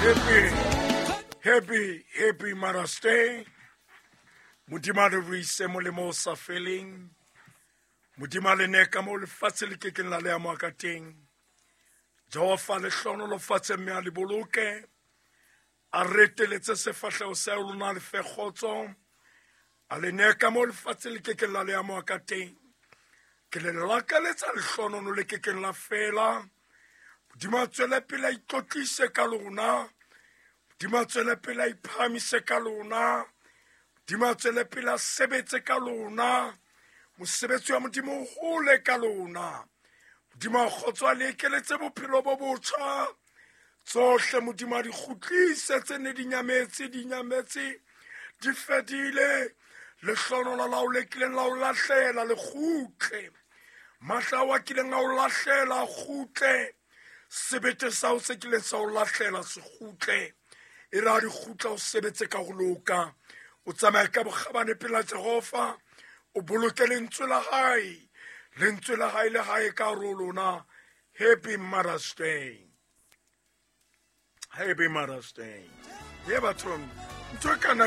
Happy Mother's Day. Modimo re ise molemo sa feleng. Modimo le neka mo le fatshe le ke la le mo ka teng. Jehova le hlono lo fatshe me a le boloke. A reteletse sefahlego sa lona le fegotso. A le neka mo le fatshe le ke la le mo ka teng. Ke le lakaletsa le hlono no le ke la fela. Modimo tswele pele a itotlise ka lona. Modimo tswele pele a iphamise ka lona. Modimo tswele pele a sebetse ka lona. Mosebetsi wa Modimo hole ka lona. Modimo kgotswa le keletse bophelo bo botjha. Tsohle Modimo di kgutlise tsene di nyametse di fedile. Le hlono la lao le kileng la o lahlela le kgutle. Mahla wa kileng la o lahlela kgutle. Sebete sa o se kileng sa o lahlela se kgutle. E ra di kgutla o sebetse ka go loka. O tsamaya ka bogabane pela Jehova. O boloke lentswe la hae. Lentswe la hae le hae ka rolona. Happy Mother's Day. Happy Mother's Day. Ye batron, ntwe kana.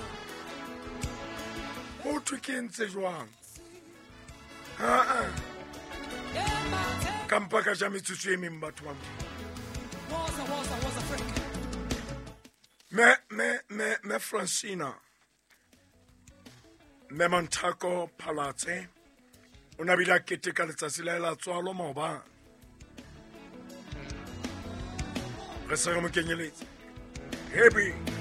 Ho thwe ke ntse jwang? Kampa ka ja metsotso e meng batho ba mo. Me Francina. Me Montako Palatse. O na bila kete ka letsatsi la tswalo maoba. Re sa mo kenyeletse. Happy